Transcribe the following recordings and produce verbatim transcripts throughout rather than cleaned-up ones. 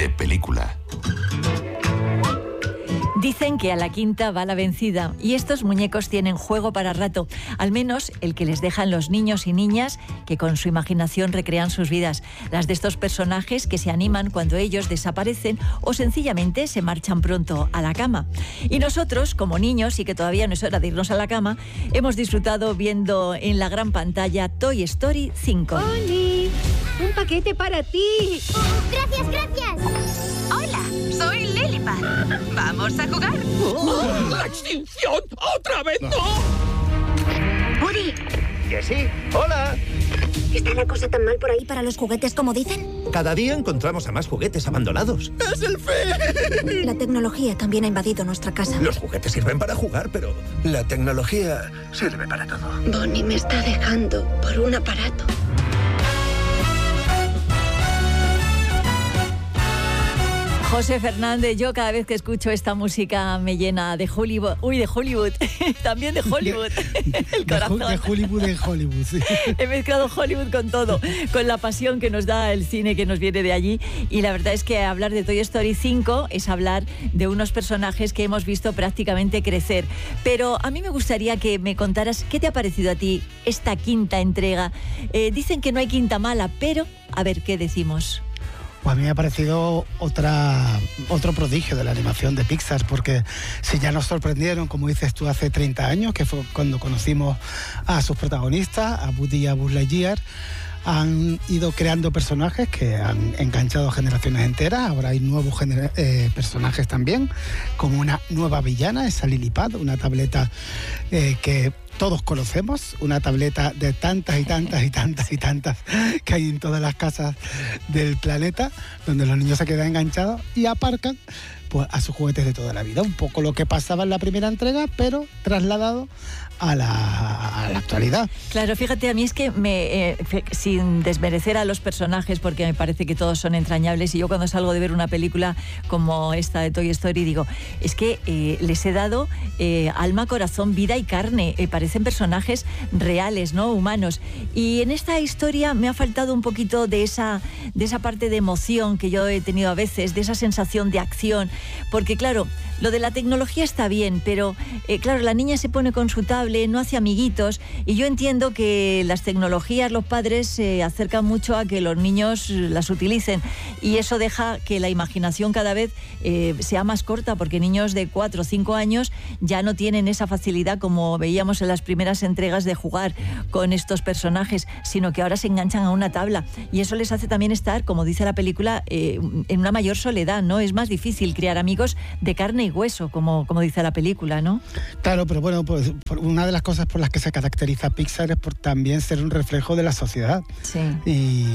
de película. Dicen que a la quinta va la vencida y estos muñecos tienen juego para rato, al menos el que les dejan los niños y niñas que con su imaginación recrean sus vidas, las de estos personajes que se animan cuando ellos desaparecen o sencillamente se marchan pronto a la cama. Y nosotros, como niños y que todavía no es hora de irnos a la cama, hemos disfrutado viendo en la gran pantalla Toy Story cinco. ¡Oli! ¡Un paquete para ti! ¡Gracias, gracias! Hola, soy Lilipad. ¿Vamos a jugar? ¡Oh! ¡La extinción! ¡Otra vez no! ¡Woody! Jessie, hola. ¿Está la cosa tan mal por ahí para los juguetes como dicen? Cada día encontramos a más juguetes abandonados. ¡Es el fin! La tecnología también ha invadido nuestra casa. Los juguetes sirven para jugar, pero la tecnología sirve para todo. Bonnie me está dejando por un aparato. José Fernández, yo cada vez que escucho esta música me llena de Hollywood, uy, de Hollywood, también de Hollywood, el corazón. De, de Hollywood en Hollywood, sí. He mezclado Hollywood con todo, con la pasión que nos da el cine que nos viene de allí, y la verdad es que hablar de Toy Story cinco es hablar de unos personajes que hemos visto prácticamente crecer. Pero a mí me gustaría que me contaras qué te ha parecido a ti esta quinta entrega. Eh, dicen que no hay quinta mala, pero a ver qué decimos. Pues a mí me ha parecido otra, otro prodigio de la animación de Pixar, porque si ya nos sorprendieron, como dices tú, hace treinta años, que fue cuando conocimos a sus protagonistas, a Woody y a Buzz Lightyear, han ido creando personajes que han enganchado a generaciones enteras. Ahora hay nuevos gener- eh, personajes también, como una nueva villana, esa Lilipad, una tableta eh, que todos conocemos, una tableta de tantas y tantas y tantas y tantas que hay en todas las casas del planeta, donde los niños se quedan enganchados y aparcan pues a sus juguetes de toda la vida. Un poco lo que pasaba en la primera entrega, pero trasladado a la, a la actualidad. Claro, fíjate, a mí es que me, eh, sin desmerecer a los personajes, porque me parece que todos son entrañables, y yo cuando salgo de ver una película como esta de Toy Story digo, es que eh, les he dado eh, alma, corazón, vida y carne, eh, parecen personajes reales, ¿no? Humanos. Y en esta historia me ha faltado un poquito de esa, de esa parte de emoción que yo he tenido a veces, de esa sensación de acción, porque claro, lo de la tecnología está bien, pero eh, claro, la niña se pone con su tablet, no hace amiguitos, y yo entiendo que las tecnologías, los padres se acercan mucho a que los niños las utilicen, y eso deja que la imaginación cada vez eh, sea más corta, porque niños de cuatro o cinco años ya no tienen esa facilidad como veíamos en las primeras entregas de jugar con estos personajes, sino que ahora se enganchan a una tabla, y eso les hace también estar, como dice la película, eh, en una mayor soledad, ¿no? Es más difícil crear amigos de carne y hueso, como, como dice la película, ¿no? Claro, pero bueno, pues una de las cosas por las que se caracteriza Pixar es por también ser un reflejo de la sociedad. Sí. Y,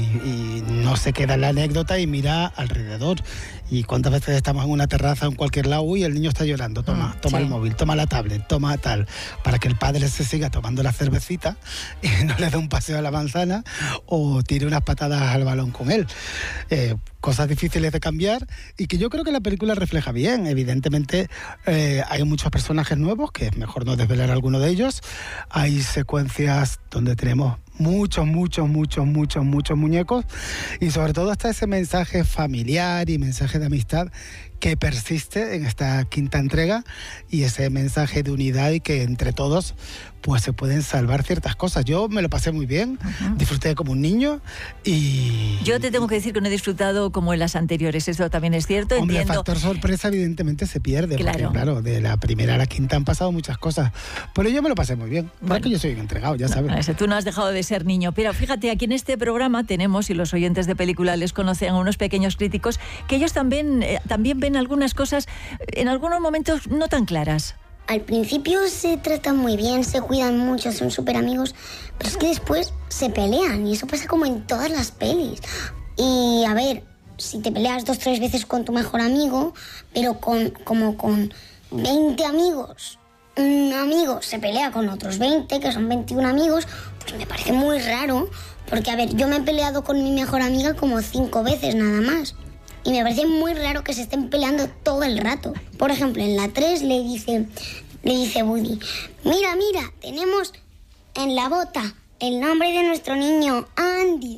y no se queda en la anécdota y mira alrededor. Y cuántas veces estamos en una terraza o en cualquier lado y el niño está llorando, toma, toma sí. el móvil, toma la tablet, toma tal, para que el padre se siga tomando la cervecita y no le dé un paseo a la manzana o tire unas patadas al balón con él. Eh, cosas difíciles de cambiar y que yo creo que la película refleja bien. Evidentemente eh, hay muchos personajes nuevos, que es mejor no desvelar alguno de ellos. Hay secuencias donde tenemos muchos, muchos, muchos, muchos, muchos muñecos, y sobre todo está ese mensaje familiar y mensaje de amistad que persiste en esta quinta entrega, y ese mensaje de unidad y que entre todos pues se pueden salvar ciertas cosas. Yo me lo pasé muy bien, uh-huh. disfruté como un niño y... Yo te tengo que decir que no he disfrutado como en las anteriores, eso también es cierto. Hombre, entiendo. El factor sorpresa evidentemente se pierde, claro. porque claro, de la primera a la quinta han pasado muchas cosas, pero yo me lo pasé muy bien, bueno, porque yo soy un entregado, ya sabes. No, tú no has dejado de ser niño, pero fíjate, aquí en este programa tenemos, y los oyentes de película les conocen, a unos pequeños críticos que ellos también, eh, también ven algunas cosas en algunos momentos no tan claras. Al principio se tratan muy bien, se cuidan mucho, son súper amigos, pero es que después se pelean, y eso pasa como en todas las pelis. Y a ver, si te peleas dos o tres veces con tu mejor amigo, pero con, como con veinte amigos, un amigo se pelea con otros veinte, que son veintiún amigos, pues me parece muy raro, porque a ver, yo me he peleado con mi mejor amiga como cinco veces nada más. Y me parece muy raro que se estén peleando todo el rato. Por ejemplo, en la tres le dice, le dice Woody, mira, mira, tenemos en la bota el nombre de nuestro niño, Andy.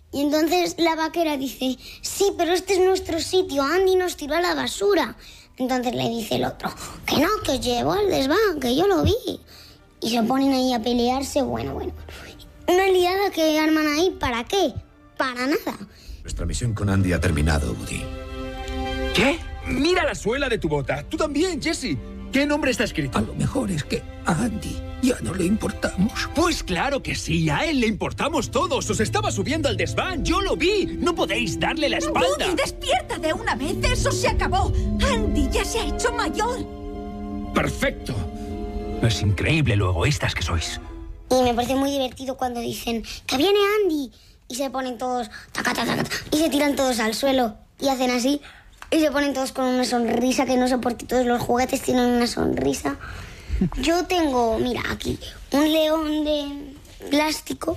Y entonces la vaquera dice, sí, pero este es nuestro sitio, Andy nos tiró a la basura. Entonces le dice el otro, que no, que os llevó al desván, que yo lo vi. Y se ponen ahí a pelearse, bueno, bueno. Una liada que arman ahí, ¿para qué? Para nada. Nuestra misión con Andy ha terminado, Woody. ¿Qué? Mira la suela de tu bota. Tú también, Jesse. ¿Qué nombre está escrito? A lo mejor es que a Andy ya no le importamos. Pues claro que sí, a él le importamos todos. Os estaba subiendo al desván, yo lo vi. No podéis darle la espalda. ¡Woody, despierta de una vez! ¡Eso se acabó! ¡Andy ya se ha hecho mayor! Perfecto. Es increíble lo egoístas que sois. Y me parece muy divertido cuando dicen, que viene Andy. Y se ponen todos, taca, taca, taca, y se tiran todos al suelo. Y hacen así. Y se ponen todos con una sonrisa, que no sé por qué todos los juguetes tienen una sonrisa. Yo tengo, mira, aquí, un león de plástico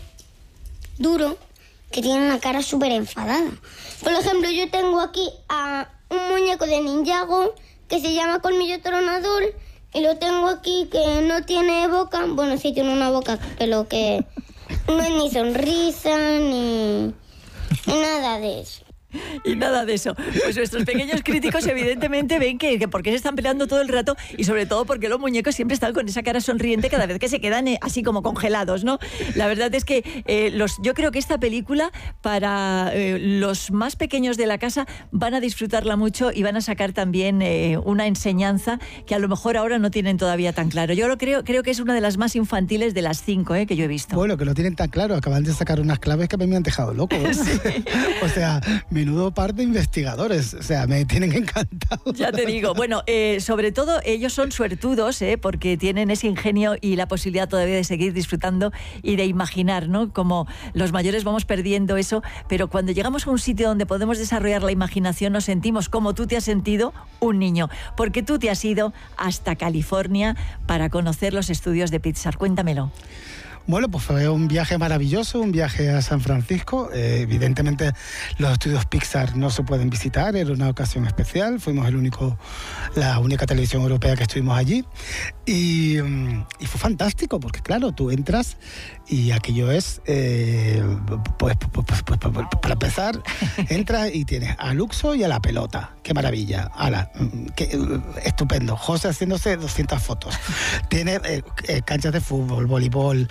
duro que tiene una cara súper enfadada. Por ejemplo, yo tengo aquí a un muñeco de Ninjago que se llama Colmillo Tronador y lo tengo aquí que no tiene boca. Bueno, sí tiene una boca, pero que no es ni sonrisa ni, ni nada de eso. Y nada de eso. Pues nuestros pequeños críticos evidentemente ven que, que porque se están peleando todo el rato y sobre todo porque los muñecos siempre están con esa cara sonriente cada vez que se quedan eh, así como congelados, ¿no? La verdad es que eh, los, yo creo que esta película para eh, los más pequeños de la casa van a disfrutarla mucho y van a sacar también eh, una enseñanza que a lo mejor ahora no tienen todavía tan claro. Yo lo creo, creo que es una de las más infantiles de las cinco eh, que yo he visto. Bueno, que lo tienen tan claro, acaban de sacar unas claves que a mí me han dejado loco, ¿eh? Sí. O sea, menudo par de investigadores, o sea, me tienen encantado. Ya te digo, bueno, eh, sobre todo ellos son suertudos, eh, porque tienen ese ingenio y la posibilidad todavía de seguir disfrutando y de imaginar, ¿no? Como los mayores vamos perdiendo eso, pero cuando llegamos a un sitio donde podemos desarrollar la imaginación nos sentimos como tú te has sentido un niño, porque tú te has ido hasta California para conocer los estudios de Pixar. Cuéntamelo. Bueno, pues fue un viaje maravilloso, un viaje a San Francisco. Eh, evidentemente los estudios Pixar no se pueden visitar, era una ocasión especial. Fuimos el único, la única televisión europea que estuvimos allí. Y, y fue fantástico, porque claro, tú entras y aquello es, eh, pues, pues, pues, pues, pues para empezar, entras y tienes a Luxo y a la pelota. ¡Qué maravilla! ¡Hala! Qué, estupendo. José haciéndose doscientas fotos. Tiene eh, eh, canchas de fútbol, voleibol,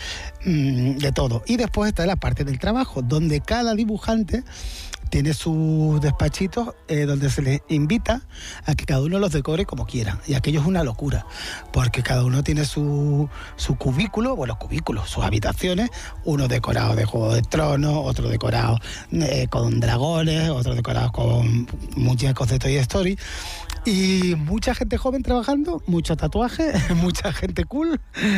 de todo. Y después está la parte del trabajo, donde cada dibujante tiene sus despachitos eh, donde se les invita a que cada uno los decore como quiera. Y aquello es una locura, porque cada uno tiene su, su cubículo, bueno, cubículos, sus habitaciones, uno decorado de Juego de Tronos, otro decorado eh, con dragones, otro decorado con muñecos de Toy Story. Y mucha gente joven trabajando, mucho tatuaje, mucha gente cool.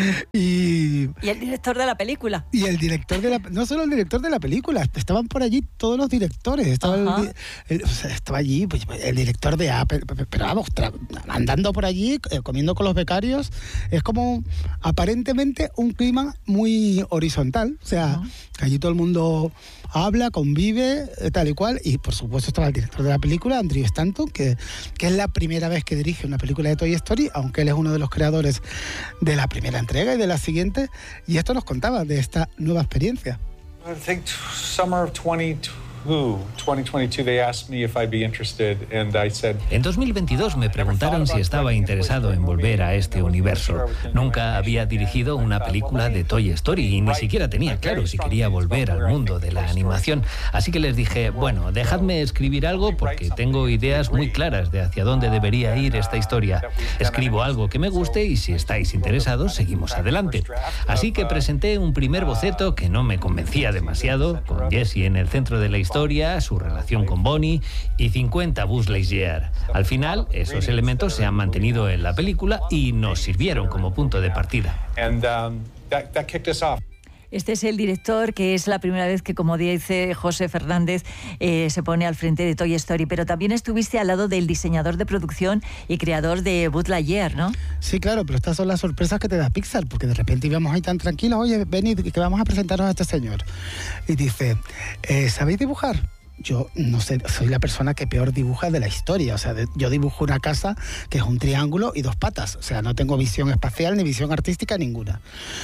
Y, y el director de la película. Y el director de la... No solo el director de la película, estaban por allí todos los directores. Estaba, el, el, o sea, estaba allí pues, el director de Apple, pero vamos, tra, andando por allí, eh, comiendo con los becarios. Es como aparentemente un clima muy horizontal. O sea, uh-huh. que allí todo el mundo habla, convive, tal y cual. Y por supuesto estaba el director de la película, Andrew Stanton, que, que es la primera vez que dirige una película de Toy Story, aunque él es uno de los creadores de la primera entrega y de la siguiente, y esto nos contaba de esta nueva experiencia. I think summer of twenty veintidós, they asked me if I'd be interested, and I said, en dos mil veintidós me preguntaron si estaba interesado en volver a este universo. Nunca había dirigido una película de Toy Story y ni siquiera tenía claro si quería volver al mundo de la animación. Así que les dije, bueno, dejadme escribir algo porque tengo ideas muy claras de hacia dónde debería ir esta historia. Escribo algo que me guste y si estáis interesados, seguimos adelante. Así que presenté un primer boceto que no me convencía demasiado, con Jesse en el centro de la historia, historia, su relación con Bonnie y cincuenta Buzz Lightyear. Al final, esos elementos se han mantenido en la película y nos sirvieron como punto de partida. And, um, that, that kicked us off. Este es el director, que es la primera vez que, como dice José Fernández, eh, se pone al frente de Toy Story. Pero también estuviste al lado del diseñador de producción y creador de Buzz Lightyear, ¿no? Sí, claro, pero estas son las sorpresas que te da Pixar, porque de repente íbamos ahí tan tranquilos, oye, venid, que vamos a presentaros a este señor. Y dice, eh, ¿sabéis dibujar? Yo no sé, soy la persona que peor dibuja de la historia. O sea, de, yo dibujo una casa que es un triángulo y dos patas. O sea, no tengo visión espacial ni visión artística ninguna.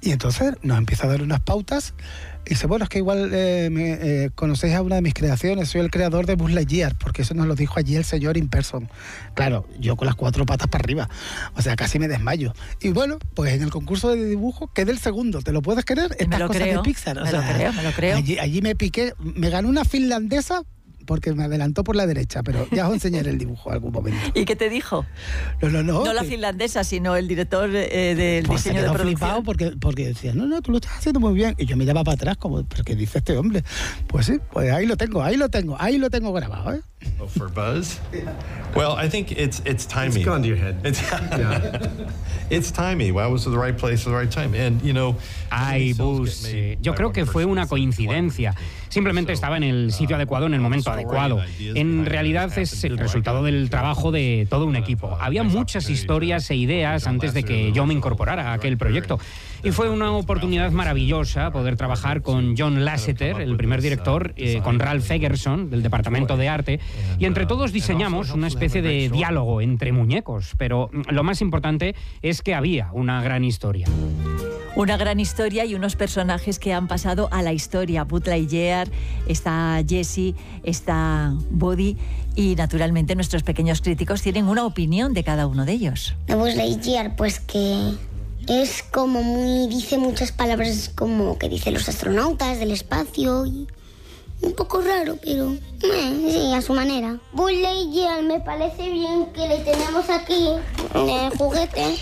Y entonces nos empieza a dar unas pautas. Y dice, bueno, es que igual eh, me, eh, conocéis a una de mis creaciones, soy el creador de Buzz Lightyear, porque eso nos lo dijo allí el señor in person. Claro, yo con las cuatro patas para arriba, o sea, casi me desmayo. Y bueno, pues en el concurso de dibujo quedé el segundo, ¿te lo puedes creer? Estas me lo cosas creo, de Pixar. O me sea, lo creo, me lo creo. Allí, allí me piqué, me ganó una finlandesa, porque me adelantó por la derecha, pero ya os enseñaré el dibujo algún momento. ¿Y qué te dijo? No, no, no. No que... la finlandesa, sino el director eh, del pues diseño se quedó de producción. flipado porque, porque decía, no, no, tú lo estás haciendo muy bien. Y yo miraba para atrás como, ¿pero qué dice este hombre? Pues sí, pues ahí lo tengo, ahí lo tengo, ahí lo tengo grabado, ¿eh? Oh, for Buzz? Well, I think it's it's timing. It's gone to your head. It's, yeah. It's timing. Well, I was at the right place at the right time. And, you know... Ay, Buzz, eh, yo creo que fue una coincidencia. Simplemente estaba en el sitio adecuado en el momento adecuado. En realidad es el resultado del trabajo de todo un equipo. Había muchas historias e ideas antes de que yo me incorporara a aquel proyecto. Y fue una oportunidad maravillosa poder trabajar con John Lasseter, el primer director, eh, con Ralph Eggerson, del Departamento de Arte, y entre todos diseñamos una especie de diálogo entre muñecos. Pero lo más importante es que había una gran historia. Una gran historia y unos personajes que han pasado a la historia. Buzz Lightyear, está Jessie, está Woody y naturalmente nuestros pequeños críticos tienen una opinión de cada uno de ellos. De Buzz Lightyear, pues que es como muy... dice muchas palabras como que dicen los astronautas del espacio y un poco raro, pero eh, sí, a su manera. Buzz Lightyear me parece bien que le tenemos aquí en el juguete,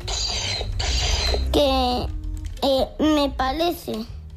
que eh, me parece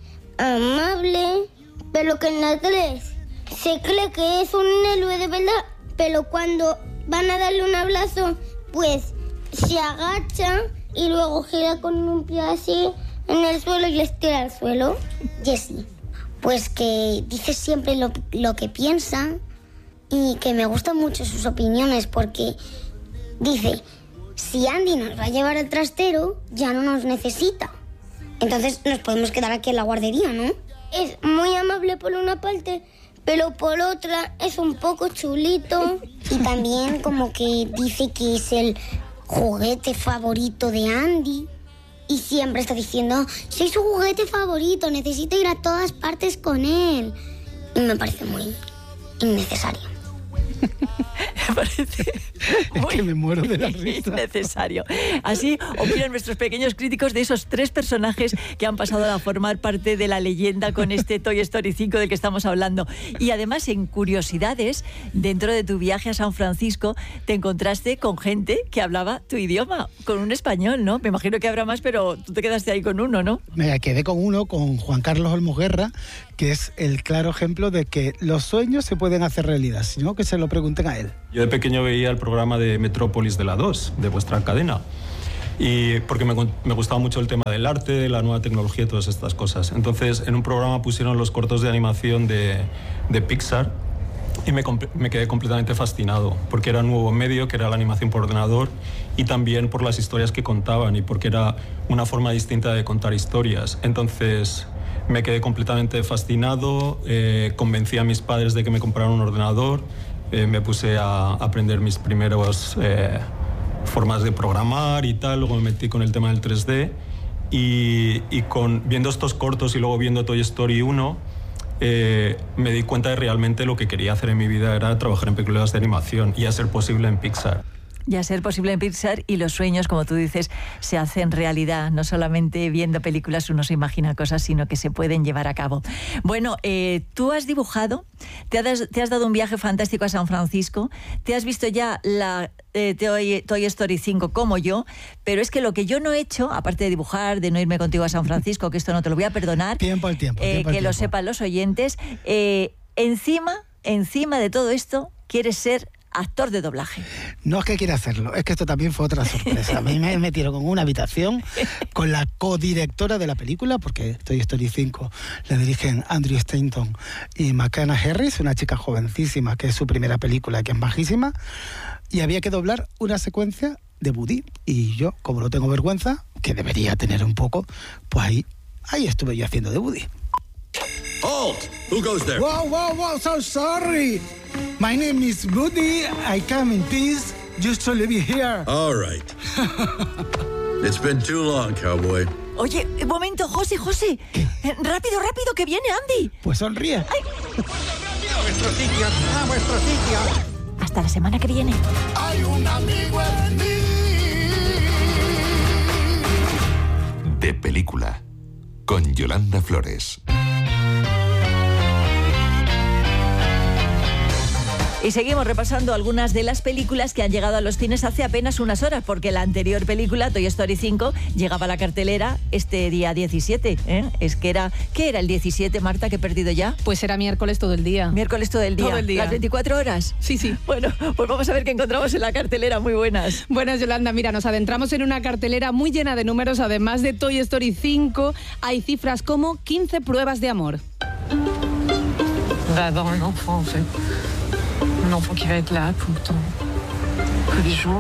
amable, pero que en la tres se cree que es un héroe de verdad, pero cuando van a darle un abrazo, pues se agacha y luego gira con un pie así en el suelo y les tira al suelo. Jessie, pues que dice siempre lo, lo que piensa y que me gustan mucho sus opiniones porque dice, si Andy nos va a llevar al trastero, ya no nos necesita. Entonces nos podemos quedar aquí en la guardería, ¿no? Es muy amable por una parte, pero por otra es un poco chulito. Y también como que dice que es el juguete favorito de Andy. Y siempre está diciendo, soy su juguete favorito, necesito ir a todas partes con él. Y me parece muy innecesario. Me parece muy es que me muero de la risa. Innecesario. Así opinan nuestros pequeños críticos de esos tres personajes que han pasado a formar parte de la leyenda con este Toy Story cinco del que estamos hablando. Y además, en curiosidades, dentro de tu viaje a San Francisco, te encontraste con gente que hablaba tu idioma, con un español, ¿no? Me imagino que habrá más, pero tú te quedaste ahí con uno, ¿no? Me quedé con uno, con Juan Carlos Olmos Guerra, que es el claro ejemplo de que los sueños se pueden hacer realidad, sino que se lo pregunten a él. Yo de pequeño veía el programa de Metrópolis de la dos, de vuestra cadena, y porque me, me gustaba mucho el tema del arte, la nueva tecnología y todas estas cosas. Entonces, en un programa pusieron los cortos de animación de, de Pixar y me, me quedé completamente fascinado, porque era un nuevo medio, que era la animación por ordenador, y también por las historias que contaban y porque era una forma distinta de contar historias. Entonces, me quedé completamente fascinado, eh, convencí a mis padres de que me compraran un ordenador, eh, me puse a aprender mis primeros eh, formas de programar y tal, luego me metí con el tema del tres D y, y con, viendo estos cortos y luego viendo Toy Story uno, eh, me di cuenta de realmente lo que quería hacer en mi vida era trabajar en películas de animación y a ser posible en Pixar. Y a ser posible en Pixar, y los sueños, como tú dices, se hacen realidad. No solamente viendo películas uno se imagina cosas, sino que se pueden llevar a cabo. Bueno, eh, tú has dibujado, te has, te has dado un viaje fantástico a San Francisco, te has visto ya la eh, Toy, Toy Story cinco como yo, pero es que lo que yo no he hecho, aparte de dibujar, de no irme contigo a San Francisco, que esto no te lo voy a perdonar, tiempo al tiempo, eh, tiempo al que tiempo. lo sepan los oyentes, eh, encima, encima de todo esto, quieres ser actor de doblaje. No es que quiera hacerlo, es que esto también fue otra sorpresa. A mí me metieron en una habitación con la codirectora de la película, porque Toy Story cinco la dirigen Andrew Stanton y McKenna Harris, una chica jovencísima que es su primera película, que es majísima, y había que doblar una secuencia de Woody. Y yo, como no tengo vergüenza, que debería tener un poco, pues ahí, ahí estuve yo haciendo de Woody. Halt! Who goes there? Wow, wow, wow, so sorry. My name is Woody. I come in peace just to live here. All right. It's been too long, cowboy. Oye, un momento, José, José. Eh, rápido, rápido, que viene Andy. Pues sonríe. Ay. A vuestro sitio, a vuestro sitio. Hasta la semana que viene. Hay un amigo en mí. De película, con Yolanda Flores. Y seguimos repasando algunas de las películas que han llegado a los cines hace apenas unas horas, porque la anterior película, Toy Story cinco, llegaba a la cartelera este día diecisiete. ¿eh? Es que era... ¿Qué era el diecisiete, Marta, que he perdido ya? Pues era miércoles todo el día. Miércoles todo el día. Todo el día. ¿Las veinticuatro horas? Sí, sí. Bueno, pues vamos a ver qué encontramos en la cartelera. Muy buenas. Buenas, Yolanda. Mira, nos adentramos en una cartelera muy llena de números. Además de Toy Story cinco, hay cifras como quince pruebas de amor. Va avoir un enfant, en fait. Un enfant qui va être là tout le temps, tous les jours.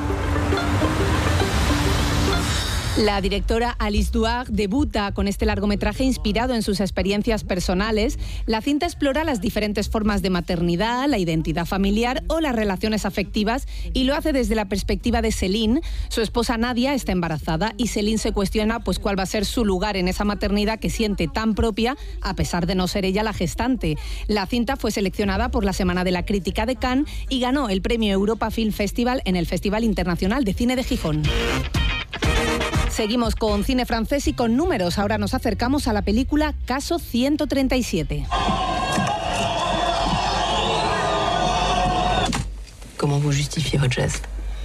La directora Alice Duard debuta con este largometraje inspirado en sus experiencias personales. La cinta explora las diferentes formas de maternidad, la identidad familiar o las relaciones afectivas, y lo hace desde la perspectiva de Céline. Su esposa Nadia está embarazada y Céline se cuestiona pues cuál va a ser su lugar en esa maternidad que siente tan propia, a pesar de no ser ella la gestante. La cinta fue seleccionada por la Semana de la Crítica de Cannes y ganó el premio Europa Film Festival en el Festival Internacional de Cine de Gijón. Seguimos con cine francés y con números. Ahora nos acercamos a la película Caso ciento treinta y siete. ¿Cómo vous justifiez votre geste?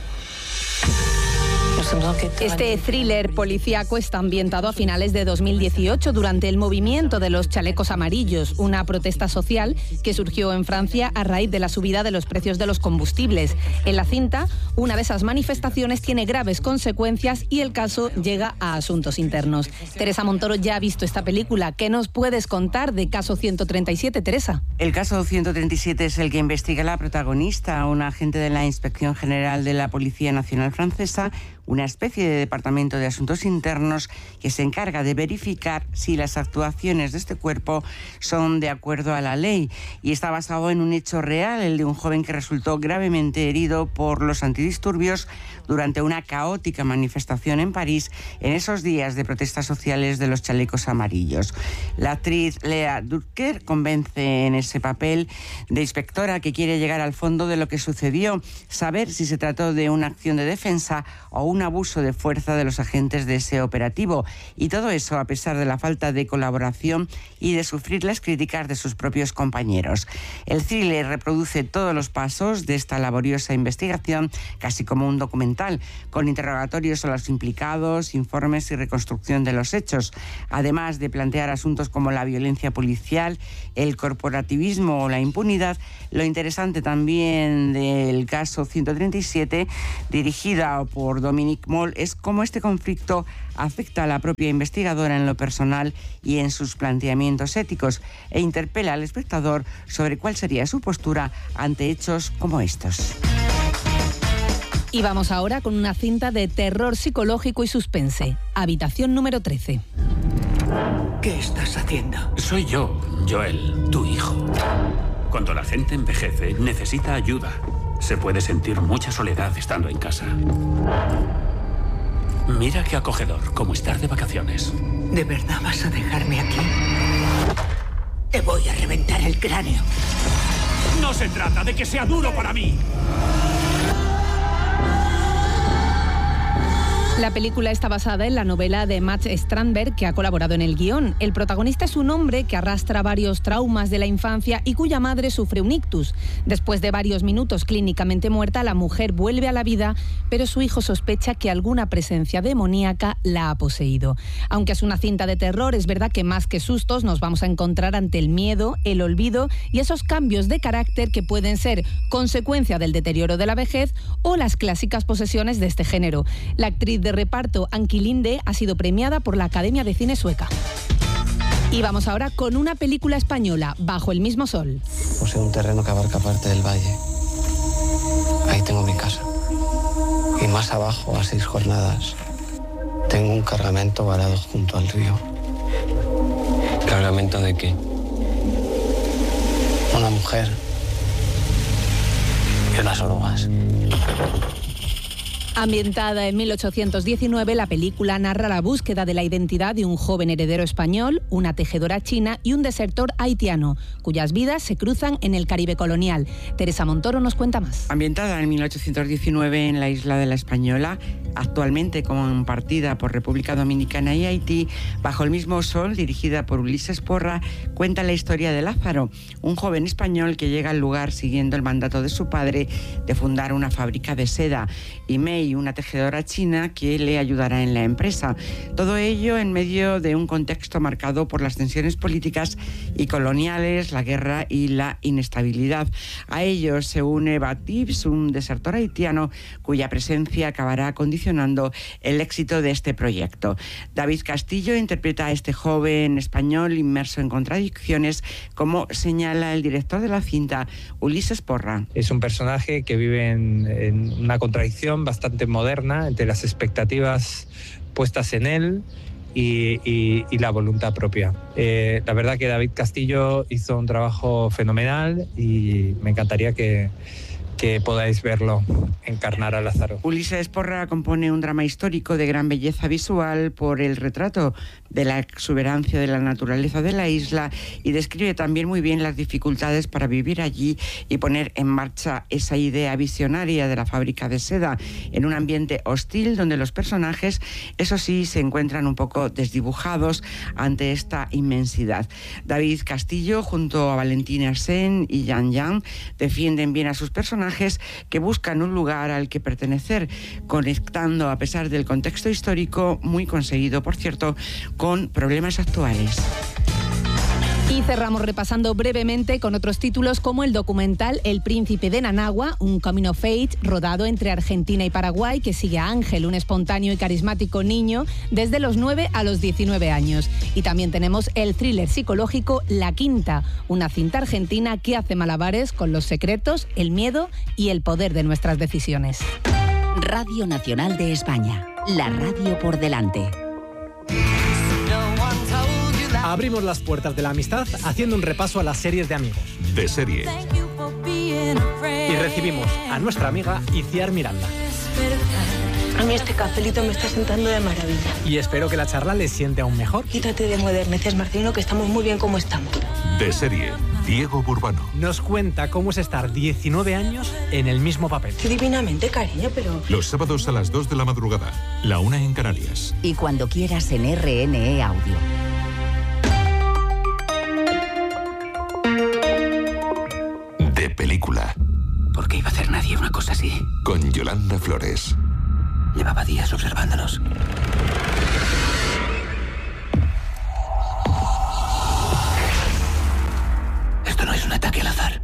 Este thriller policíaco está ambientado a finales de dos mil dieciocho durante el movimiento de los chalecos amarillos, una protesta social que surgió en Francia a raíz de la subida de los precios de los combustibles. En la cinta, una de esas manifestaciones tiene graves consecuencias y el caso llega a asuntos internos. Teresa Montoro ya ha visto esta película. ¿Qué nos puedes contar de Caso ciento treinta y siete, Teresa? El caso ciento treinta y siete es el que investiga la protagonista, una agente de la Inspección General de la Policía Nacional Francesa, una especie de departamento de asuntos internos que se encarga de verificar si las actuaciones de este cuerpo son de acuerdo a la ley, y está basado en un hecho real, el de un joven que resultó gravemente herido por los antidisturbios durante una caótica manifestación en París en esos días de protestas sociales de los chalecos amarillos. La actriz Lea Durker convence en ese papel de inspectora que quiere llegar al fondo de lo que sucedió, saber si se trató de una acción de defensa o un abuso de fuerza de los agentes de ese operativo, y todo eso a pesar de la falta de colaboración y de sufrir las críticas de sus propios compañeros. El thriller reproduce todos los pasos de esta laboriosa investigación, casi como un documental, con interrogatorios a los implicados, informes y reconstrucción de los hechos, además de plantear asuntos como la violencia policial, el corporativismo o la impunidad. Lo interesante también del caso ciento treinta y siete, dirigida por Dominique Moll, es cómo este conflicto afecta a la propia investigadora en lo personal y en sus planteamientos éticos, e interpela al espectador sobre cuál sería su postura ante hechos como estos. Y vamos ahora con una cinta de terror psicológico y suspense, Habitación número trece. ¿Qué estás haciendo? Soy yo, Joel, tu hijo. Cuando la gente envejece, necesita ayuda. Se puede sentir mucha soledad estando en casa. Mira qué acogedor, como estar de vacaciones. ¿De verdad vas a dejarme aquí? Te voy a reventar el cráneo. No se trata de que sea duro para mí. La película está basada en la novela de Max Strandberg, que ha colaborado en el guión. El protagonista es un hombre que arrastra varios traumas de la infancia y cuya madre sufre un ictus. Después de varios minutos clínicamente muerta, la mujer vuelve a la vida, pero su hijo sospecha que alguna presencia demoníaca la ha poseído. Aunque es una cinta de terror, es verdad que más que sustos nos vamos a encontrar ante el miedo, el olvido y esos cambios de carácter que pueden ser consecuencia del deterioro de la vejez o las clásicas posesiones de este género. La actriz de reparto Anki Linde ha sido premiada por la Academia de Cine Sueca. Y vamos ahora con una película española, Bajo el mismo sol. Poseo un terreno que abarca parte del valle. Ahí tengo mi casa. Y más abajo, a seis jornadas, tengo un cargamento varado junto al río. ¿Cargamento de qué? Una mujer y unas orugas. Ambientada en mil ochocientos diecinueve, la película narra la búsqueda de la identidad de un joven heredero español, una tejedora china y un desertor haitiano, cuyas vidas se cruzan en el Caribe colonial. Teresa Montoro nos cuenta más. Ambientada en mil ochocientos diecinueve en la isla de la Española, actualmente compartida por República Dominicana y Haití, bajo el mismo sol, dirigida por Ulises Porra, cuenta la historia de Lázaro, un joven español que llega al lugar siguiendo el mandato de su padre de fundar una fábrica de seda, y Mei, una tejedora china que le ayudará en la empresa. Todo ello en medio de un contexto marcado por las tensiones políticas y coloniales, la guerra y la inestabilidad. A ellos se une Batibs, un desertor haitiano cuya presencia acabará condicionando el éxito de este proyecto. David Castillo interpreta a este joven español inmerso en contradicciones, como señala el director de la cinta, Ulises Porra. Es un personaje que vive en, en una contradicción bastante moderna entre las expectativas puestas en él y, y, y la voluntad propia. Eh, la verdad que David Castillo hizo un trabajo fenomenal y me encantaría que, que podáis verlo encarnar a Lázaro. Ulises Porra compone un drama histórico de gran belleza visual por el retrato de la exuberancia de la naturaleza de la isla, y describe también muy bien las dificultades para vivir allí y poner en marcha esa idea visionaria de la fábrica de seda en un ambiente hostil donde los personajes, eso sí, se encuentran un poco desdibujados ante esta inmensidad. David Castillo, junto a Valentín Arsén y Yan Yan, defienden bien a sus personajes que buscan un lugar al que pertenecer, conectando a pesar del contexto histórico, muy conseguido, por cierto, con problemas actuales. Y cerramos repasando brevemente con otros títulos como el documental El Príncipe de Nanagua, un coming of age rodado entre Argentina y Paraguay que sigue a Ángel, un espontáneo y carismático niño desde los nueve a los diecinueve años. Y también tenemos el thriller psicológico La Quinta, una cinta argentina que hace malabares con los secretos, el miedo y el poder de nuestras decisiones. Radio Nacional de España, la radio por delante. Abrimos las puertas de la amistad haciendo un repaso a las series de amigos. De serie. Y recibimos a nuestra amiga Iciar Miranda. A mí este cafelito me está sentando de maravilla. Y espero que la charla les siente aún mejor. Quítate de moderneces, Marcelino, que estamos muy bien como estamos. De serie. Diego Burbano. Nos cuenta cómo es estar diecinueve años en el mismo papel. Sí, divinamente, cariño, pero... Los sábados a las dos de la madrugada. La una en Canarias. Y cuando quieras en R N E Audio. De película. ¿Por qué iba a hacer nadie una cosa así? Con Yolanda Flores. Llevaba días observándonos. Esto no es un ataque al azar.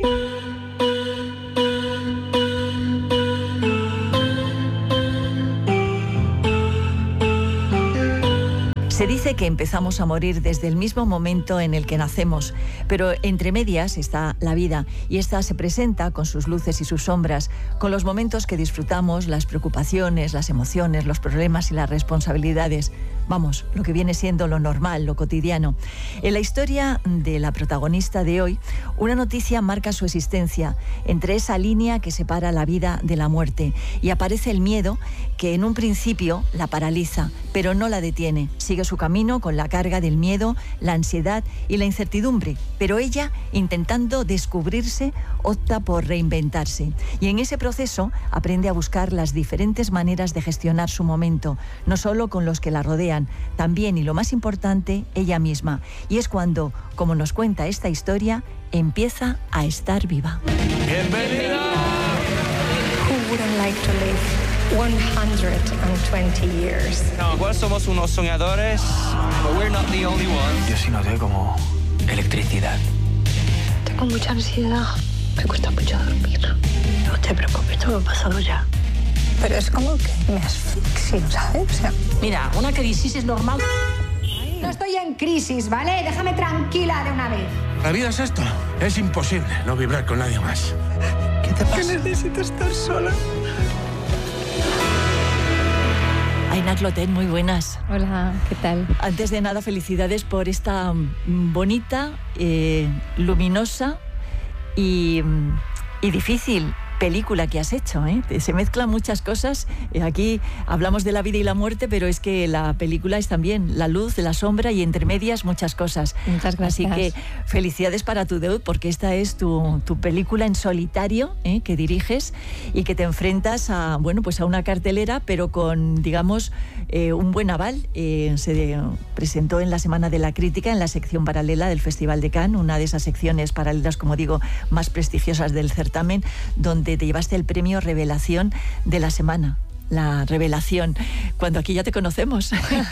Se dice que empezamos a morir desde el mismo momento en el que nacemos, pero entre medias está la vida, y esta se presenta con sus luces y sus sombras, con los momentos que disfrutamos, las preocupaciones, las emociones, los problemas y las responsabilidades. Vamos, lo que viene siendo lo normal, lo cotidiano. En la historia de la protagonista de hoy, una noticia marca su existencia entre esa línea que separa la vida de la muerte, y aparece el miedo que en un principio la paraliza, pero no la detiene. Sigue su camino con la carga del miedo, la ansiedad y la incertidumbre, pero ella, intentando descubrirse, opta por reinventarse, y en ese proceso aprende a buscar las diferentes maneras de gestionar su momento, no solo con los que la rodean, también, y lo más importante, ella misma. Y es cuando, como nos cuenta esta historia, empieza a estar viva. ¡Bienvenida! Who wouldn't like to live one hundred twenty years? No, igual somos unos soñadores, but we're not the only ones. Yo sí noté como electricidad. Tengo mucha ansiedad. Me cuesta mucho dormir. No te preocupes, todo ha pasado ya. Pero es como que me asfixio, ¿sabes? O sea... Mira, una crisis es normal. No estoy en crisis, ¿vale? Déjame tranquila de una vez. La vida es esto. Es imposible no vibrar con nadie más. ¿Qué te pasa? Que necesito estar sola. Aina Clotet, muy buenas. Hola, ¿qué tal? Antes de nada, felicidades por esta bonita, eh, luminosa y, y difícil película que has hecho, ¿eh? Se mezclan muchas cosas. Aquí hablamos de la vida y la muerte, pero es que la película es también la luz, la sombra y entre medias muchas cosas. Muchas gracias. Así que felicidades para tu debut, porque esta es tu, tu película en solitario, ¿eh? Que diriges y que te enfrentas a, bueno, pues a una cartelera, pero con, digamos, eh, un buen aval. Eh, se de, presentó en la Semana de la Crítica, en la sección paralela del Festival de Cannes, una de esas secciones paralelas, como digo, más prestigiosas del certamen, donde te llevaste el premio Revelación de la semana. La revelación, cuando aquí ya te conocemos.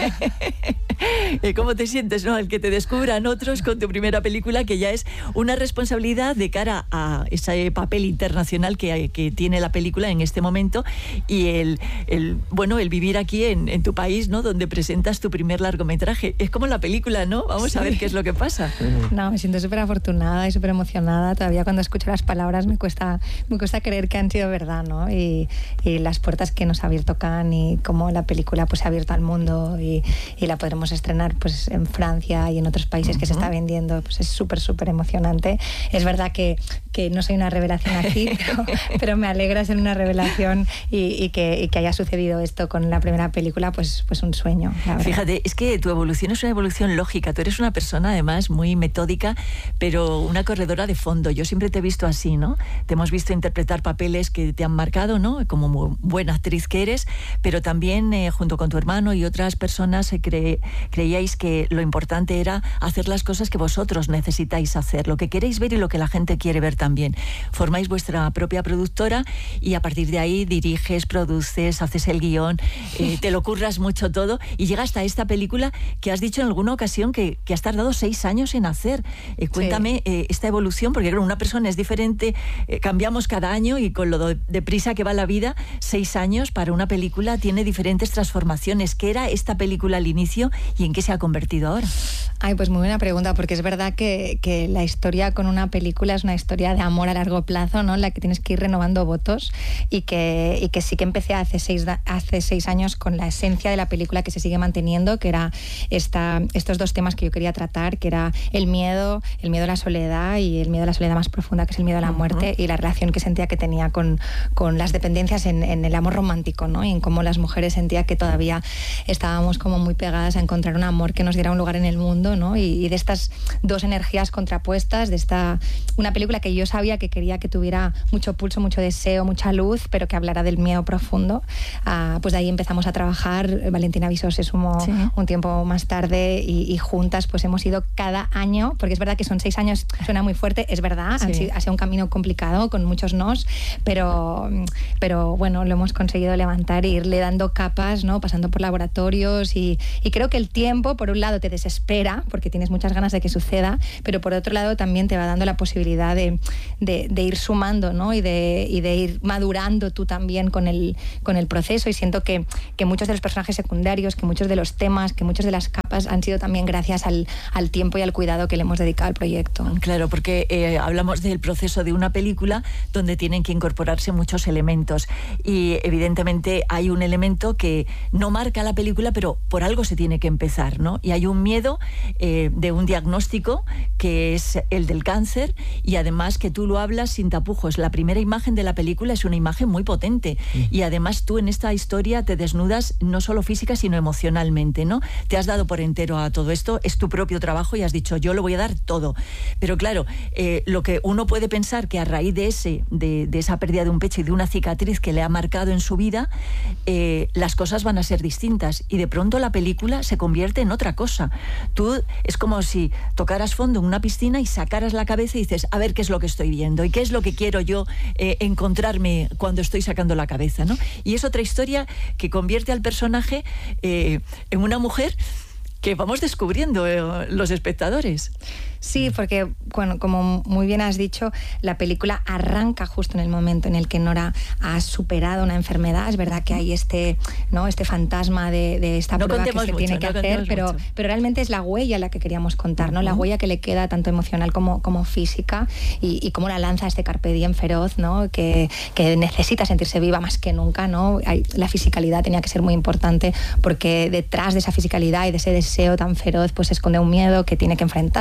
¿Cómo te sientes, no? El que te descubran otros con tu primera película, que ya es una responsabilidad de cara a ese papel internacional que, que tiene la película en este momento, y el, el bueno, el vivir aquí en, en tu país, ¿no? Donde presentas tu primer largometraje. Es como la película, ¿no? Vamos sí. a ver qué es lo que pasa. No, me siento súper afortunada y súper emocionada. Todavía cuando escucho las palabras me cuesta, me cuesta creer que han sido verdad, ¿no? Y, y las puertas que nos ha abierto Cannes y cómo la película pues se ha abierto al mundo y, y la podremos estrenar pues en Francia y en otros países uh-huh. que se está vendiendo, pues es súper súper emocionante. Es verdad que, que no soy una revelación aquí, pero, pero me alegra ser una revelación y, y, que, y que haya sucedido esto con la primera película, pues, pues un sueño. Fíjate, es que tu evolución es una evolución lógica. Tú eres una persona además muy metódica, pero una corredora de fondo. Yo siempre te he visto así, ¿no? Te hemos visto interpretar papeles que te han marcado, ¿no? Como muy buena actriz que eres, pero también eh, junto con tu hermano y otras personas eh, cre- creíais que lo importante era hacer las cosas que vosotros necesitáis hacer, lo que queréis ver y lo que la gente quiere ver también. Formáis vuestra propia productora y a partir de ahí diriges, produces, haces el guión, eh, te lo curras mucho todo y llegas hasta esta película que has dicho en alguna ocasión que, que has tardado seis años en hacer. Eh, cuéntame sí. eh, esta evolución, porque claro, una persona es diferente, eh, cambiamos cada año y con lo deprisa que va la vida, seis años para una película tiene diferentes transformaciones. ¿Qué era esta película al inicio y en qué se ha convertido ahora? Ay, pues muy buena pregunta, porque es verdad que, que la historia con una película es una historia de amor a largo plazo, ¿no? En la que tienes que ir renovando votos y que, y que sí que empecé hace seis, hace seis años con la esencia de la película que se sigue manteniendo, que era esta, estos dos temas que yo quería tratar, que era el miedo, el miedo a la soledad y el miedo a la soledad más profunda, que es el miedo a la muerte, uh-huh. y la relación que sentía que tenía con, con las dependencias en, en el amor romántico, ¿no? Y en cómo las mujeres sentía que todavía estábamos como muy pegadas a encontrar un amor que nos diera un lugar en el mundo, ¿no? Y, y de estas dos energías contrapuestas, de esta una película que yo sabía que quería que tuviera mucho pulso, mucho deseo, mucha luz, pero que hablara del miedo profundo. Uh, pues de ahí empezamos a trabajar. Valentina Viso se sumó sí. un tiempo más tarde y, y juntas pues hemos ido cada año, porque es verdad que son seis años, suena muy fuerte, es verdad, sí. ha, sido, ha sido un camino complicado con muchos nos, pero, pero bueno, lo hemos conseguido levantar e irle dando capas, ¿no? Pasando por laboratorios y, y creo que el tiempo, por un lado, te desespera porque tienes muchas ganas de que suceda, pero por otro lado también te va dando la posibilidad de, de, de ir sumando, ¿no? y, de, y de ir madurando tú también con el, con el proceso, y siento que, que muchos de los personajes secundarios, que muchos de los temas, que muchas de las capas han sido también gracias al, al tiempo y al cuidado que le hemos dedicado al proyecto. Claro, porque eh, hablamos del proceso de una película donde tienen que incorporarse muchos elementos y evidentemente hay un elemento que no marca la película, pero por algo se tiene que empezar, ¿no? Y hay un miedo eh, de un diagnóstico que es el del cáncer, y además que tú lo hablas sin tapujos. La primera imagen de la película es una imagen muy potente mm. y además tú en esta historia te desnudas no solo física sino emocionalmente, ¿no? Te has dado por entero a todo esto, es tu propio trabajo y has dicho yo lo voy a dar todo. Pero claro, eh, lo que uno puede pensar que a raíz de, ese, de, de esa pérdida de un pecho y de una cicatriz que le ha marcado en su vida, eh, las cosas van a ser distintas y de pronto la película se convierte en otra cosa. Tú es como si tocaras fondo en una piscina y sacaras la cabeza y dices, a ver qué es lo que estoy viendo y qué es lo que quiero yo eh, encontrarme cuando estoy sacando la cabeza, ¿no? Y es otra historia que convierte al personaje eh, en una mujer que vamos descubriendo eh, los espectadores. Sí, porque, bueno, como muy bien has dicho, la película arranca justo en el momento en el que Nora ha superado una enfermedad. Es verdad que hay este, ¿no? este fantasma de, de esta no prueba que se mucho, tiene que no hacer, pero, pero realmente es la huella la que queríamos contar, ¿no? Uh-huh. La huella que le queda tanto emocional como, como física y, y cómo la lanza este carpe diem feroz, ¿no? Que, que necesita sentirse viva más que nunca, ¿no? Hay, la fisicalidad tenía que ser muy importante porque detrás de esa fisicalidad y de ese deseo tan feroz pues se esconde un miedo que tiene que enfrentar, ¿no?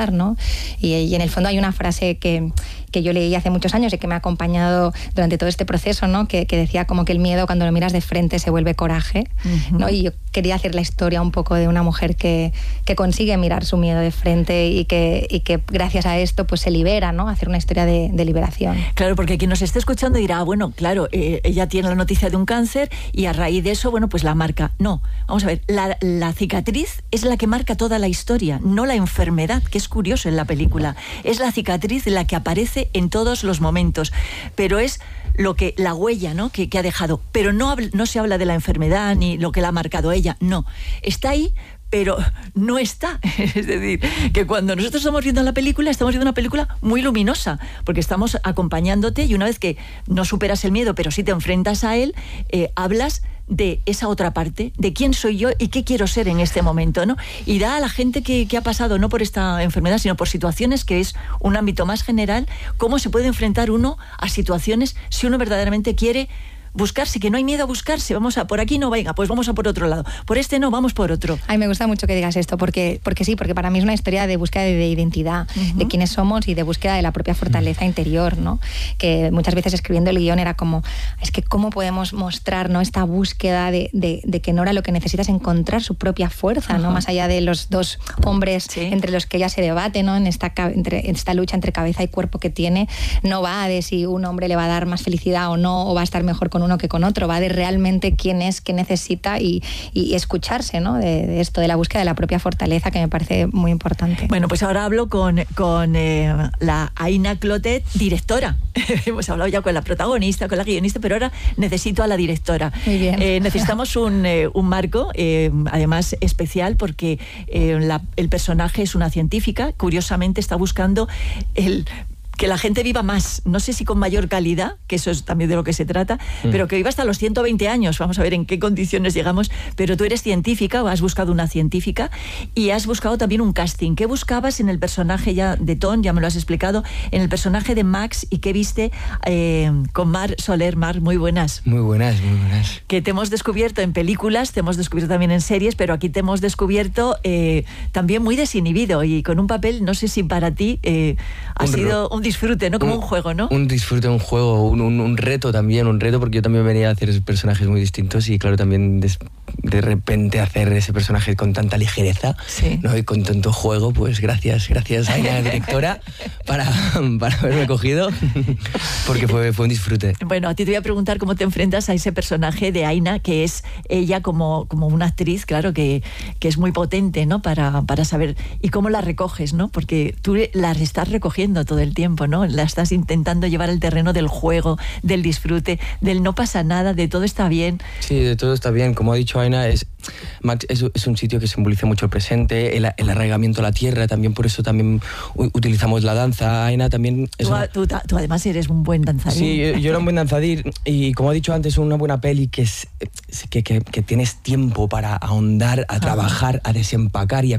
Y, y en el fondo hay una frase que, que yo leí hace muchos años y que me ha acompañado durante todo este proceso, ¿no? que, que decía como que el miedo cuando lo miras de frente se vuelve coraje, uh-huh. ¿no? Y yo quería hacer la historia un poco de una mujer que, que consigue mirar su miedo de frente y que, y que gracias a esto pues se libera, ¿no? Hacer una historia de, de liberación. Claro, porque quien nos esté escuchando dirá, bueno, claro, eh, ella tiene la noticia de un cáncer y a raíz de eso, bueno, pues la marca. No, vamos a ver, la, la cicatriz es la que marca toda la historia, no la enfermedad, que es curioso en la película. Es la cicatriz la que aparece en todos los momentos, pero es lo que la huella, ¿no? que, que ha dejado, pero no, no se habla de la enfermedad ni lo que la ha marcado ella, no, está ahí, pero no está. Es decir, que cuando nosotros estamos viendo la película, estamos viendo una película muy luminosa, porque estamos acompañándote y una vez que no superas el miedo, pero sí te enfrentas a él, eh, hablas de esa otra parte, de quién soy yo y qué quiero ser en este momento, ¿no? Y da a la gente que, que ha pasado, no por esta enfermedad, sino por situaciones, que es un ámbito más general, cómo se puede enfrentar uno a situaciones si uno verdaderamente quiere buscarse, que no hay miedo a buscarse. Vamos a por aquí, no, venga, pues vamos a por otro lado. Por este no, vamos por otro. Ay, me gusta mucho que digas esto, porque, porque sí, porque para mí es una historia de búsqueda de identidad, uh-huh. de quiénes somos y de búsqueda de la propia fortaleza uh-huh. interior, ¿no? Que muchas veces escribiendo el guión era como, es que cómo podemos mostrar, ¿no? Esta búsqueda de, de, de que Nora lo que necesita es encontrar su propia fuerza, uh-huh. ¿no? Más allá de los dos hombres sí. entre los que ella se debate, ¿no? En esta, entre, en esta lucha entre cabeza y cuerpo que tiene, no va de si un hombre le va a dar más felicidad o no, o va a estar mejor con uno que con otro, va de realmente quién es, qué necesita y, y escucharse, ¿no? De, de esto, de la búsqueda de la propia fortaleza, que me parece muy importante. Bueno, pues ahora hablo con, con eh, la Aina Clotet, directora. Hemos hablado ya con la protagonista, con la guionista, pero ahora necesito a la directora. Muy bien. Eh, necesitamos un, eh, un marco, eh, además especial, porque eh, la, el personaje es una científica, curiosamente está buscando el que la gente viva más, no sé si con mayor calidad, que eso es también de lo que se trata, mm. pero que viva hasta los ciento veinte años, vamos a ver en qué condiciones llegamos, pero tú eres científica, o has buscado una científica, y has buscado también un casting. ¿Qué buscabas en el personaje ya de Ton, ya me lo has explicado, en el personaje de Max, y qué viste eh, con Mar Soler? Mar, muy buenas. Muy buenas, muy buenas. Que te hemos descubierto en películas, te hemos descubierto también en series, pero aquí te hemos descubierto eh, también muy desinhibido, y con un papel, no sé si para ti eh, ha un sido un disfrute, ¿no? Como un, un juego, ¿no? Un disfrute, un juego, un, un, un reto también, un reto, porque yo también venía a hacer personajes muy distintos y claro, también des, de repente hacer ese personaje con tanta ligereza, sí. ¿no? Y con tanto juego, pues gracias, gracias a la directora para, para haberme cogido, porque fue, fue un disfrute. Bueno, a ti te voy a preguntar cómo te enfrentas a ese personaje de Aina, que es ella como, como una actriz, claro, que, que es muy potente, ¿no? Para, para saber, y cómo la recoges, ¿no? Porque tú la estás recogiendo todo el tiempo, ¿no? La estás intentando llevar al terreno del juego, del disfrute, del no pasa nada, de todo está bien. Sí, de todo está bien. Como ha dicho Aina, es, Max es, es un sitio que simboliza mucho el presente, el, el arraigamiento a la tierra, también por eso también utilizamos la danza. Aina también... Es tú, una... tú, tú además eres un buen danzarín. Sí, yo, yo era un buen danzarín y como he dicho antes, una buena peli que, es, que, que, que tienes tiempo para ahondar, a trabajar, a desempacar y a